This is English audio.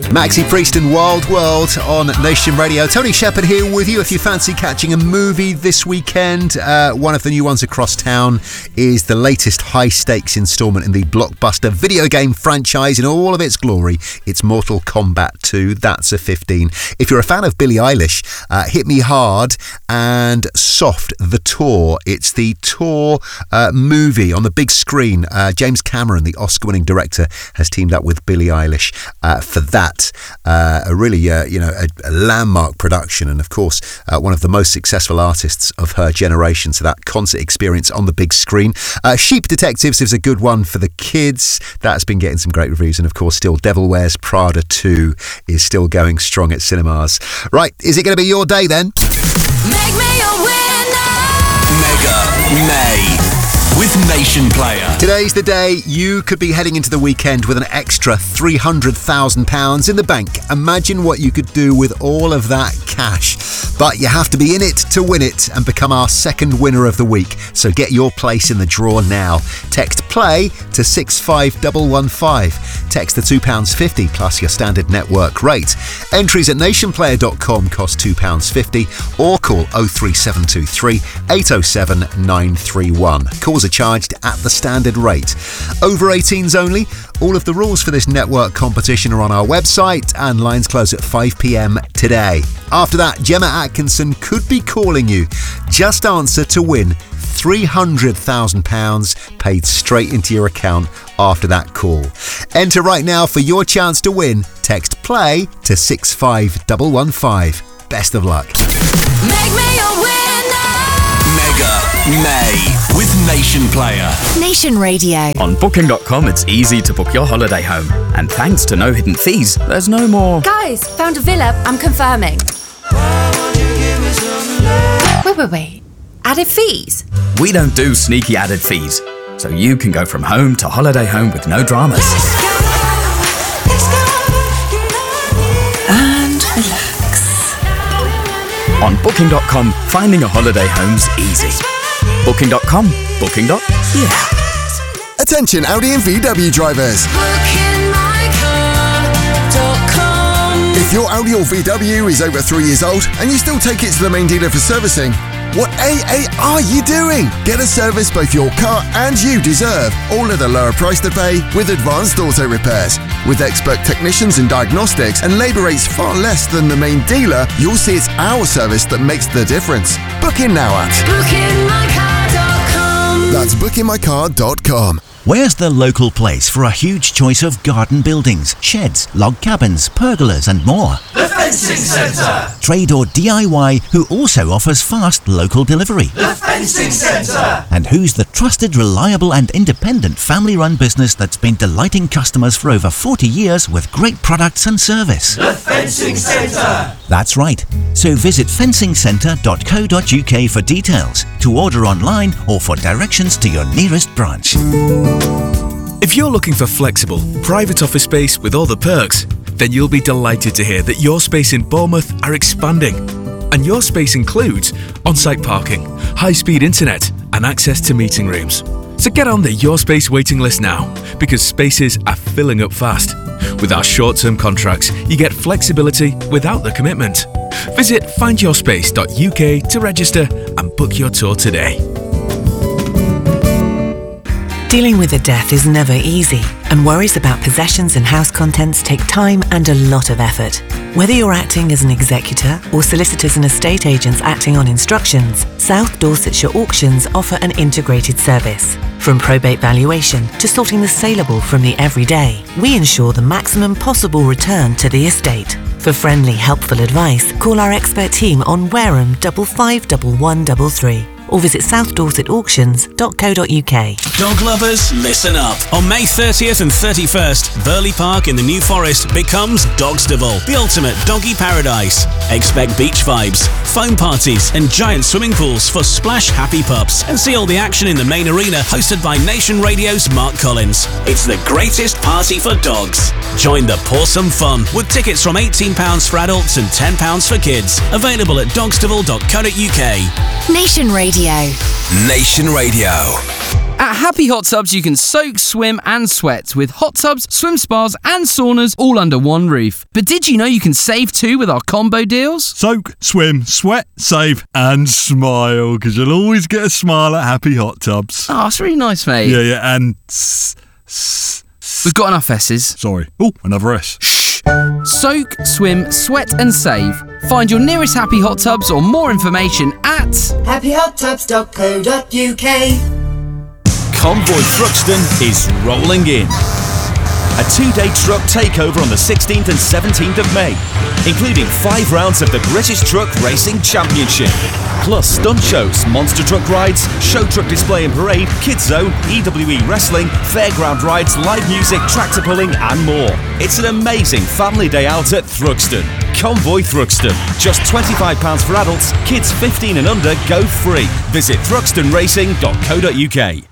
Maxi Priest and Wild World on Nation Radio. Tony Shepherd here with you. If you fancy catching a movie this weekend, one of the new ones across town is the latest high-stakes instalment in the blockbuster video game franchise in all of its glory. It's Mortal Kombat 2. That's a 15. If you're a fan of Billie Eilish, Hit Me Hard and Soft, The Tour. It's the Tour movie on the big screen. James Cameron, the Oscar-winning director, has teamed up with Billie Eilish for that. A really, a landmark production, and of course, one of the most successful artists of her generation. So that concert experience on the big screen. Sheep Detectives is a good one for the kids. That's been getting some great reviews, and of course, still Devil Wears Prada 2 is still going strong at cinemas. Right, is it going to be your day then? Make me a winner. Mega May with Nation Player. Today's the day you could be heading into the weekend with an extra £300,000 in the bank. Imagine what you could do with all of that cash. But you have to be in it to win it and become our second winner of the week. So get your place in the draw now. Text PLAY to 65115. Text the £2.50 plus your standard network rate. Entries at nationplayer.com cost £2.50 or call 03723 807 931. Calls are charged at the standard rate. Over 18s only. All of the rules for this network competition are on our website and lines close at 5 p.m. today. After that, Gemma Atkinson could be calling you. Just answer to win £300,000 paid straight into your account after that call. Enter right now for your chance to win. Text PLAY to 65115. Best of luck. Make me a winner. Mega May with Nation Player. Nation Radio. On Booking.com, it's easy to book your holiday home. And thanks to no hidden fees, there's no more... Guys, found a villa. I'm confirming. Wait. Added fees? We don't do sneaky added fees. So you can go from home to holiday home with no dramas. And relax. On Booking.com, finding a holiday home's easy. Booking.com. Booking.yeah. Attention Audi and VW drivers. If your Audi or VW is over 3 years old and you still take it to the main dealer for servicing, what AA are you doing? Get a service both your car and you deserve, all at a lower price to pay with advanced auto repairs. With expert technicians and diagnostics and labour rates far less than the main dealer, you'll see it's our service that makes the difference. Book in now at bookingmycar.com. That's bookingmycar.com. Where's the local place for a huge choice of garden buildings, sheds, log cabins, pergolas and more? The Fencing Centre. Trade or DIY, who also offers fast local delivery. The Fencing Centre. And who's the trusted, reliable and independent family-run business that's been delighting customers for over 40 years with great products and service. The Fencing Centre. That's right. So visit fencingcentre.co.uk for details, to order online or for directions to your nearest branch. If you're looking for flexible, private office space with all the perks, then you'll be delighted to hear that Your Space in Bournemouth are expanding. And Your Space includes on-site parking, high-speed internet and access to meeting rooms. So get on the Your Space waiting list now, because spaces are filling up fast. With our short-term contracts, you get flexibility without the commitment. Visit findyourspace.uk to register and book your tour today. Dealing with a death is never easy, and worries about possessions and house contents take time and a lot of effort. Whether you're acting as an executor or solicitors and estate agents acting on instructions, South Dorsetshire Auctions offer an integrated service. From probate valuation to sorting the saleable from the everyday, we ensure the maximum possible return to the estate. For friendly, helpful advice, call our expert team on Wareham 551133. or visit southdorsetauctions.co.uk. Dog lovers, listen up. On May 30th and 31st, Burley Park in the New Forest becomes Dogstaval, the ultimate doggy paradise. Expect beach vibes, foam parties and giant swimming pools for splash happy pups, and see all the action in the main arena hosted by Nation Radio's Mark Collins. It's the greatest party for dogs. Join the Pawsome Fun with tickets from £18 for adults and £10 for kids. Available at dogstaval.co.uk. Nation Radio. Nation Radio. At Happy Hot Tubs, you can soak, swim and sweat with hot tubs, swim spas and saunas all under one roof. But did you know you can save too with our combo deals? Soak, swim, sweat, save and smile, because you'll always get a smile at Happy Hot Tubs. Oh, that's really nice, mate. Yeah, and... We've got enough S's. Sorry. Oh, another S. Shh. Soak, swim, sweat and save. Find your nearest Happy Hot Tubs or more information at happyhottubs.co.uk. Convoy Thruxton is rolling in. A 2-day truck takeover on the 16th and 17th of May, including 5 rounds of the British Truck Racing Championship, plus stunt shows, monster truck rides, show truck display and parade, kids zone, EWE wrestling, fairground rides, live music, tractor pulling and more. It's an amazing family day out at Thruxton. Convoy Thruxton. Just £25 for adults, kids 15 and under go free. Visit thruxtonracing.co.uk.